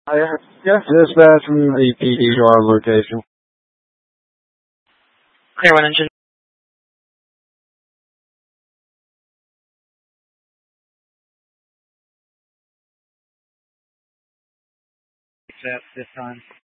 Yeah, dispatch from APD to our location. Clear 1 engine. Accept this time.